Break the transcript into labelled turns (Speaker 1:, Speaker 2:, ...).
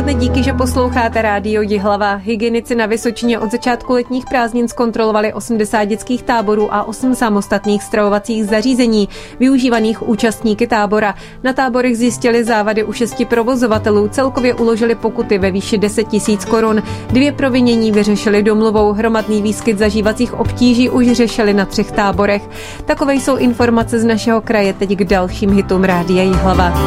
Speaker 1: odpoledne, díky, že posloucháte Rádio Jihlava. Hygienici na Vysočině od začátku letních prázdnin zkontrolovali 80 dětských táborů a 8 samostatných stravovacích zařízení, využívaných účastníky tábora. Na táborech zjistili závady u 6 provozovatelů, celkově uložili pokuty ve výši 10 000 korun. 2 provinění vyřešili domluvou, hromadný výskyt zažívacích obtíží už řešili na 3 táborech. Takové jsou informace z našeho kraje, teď k dalším hitům Rádia Jihlava.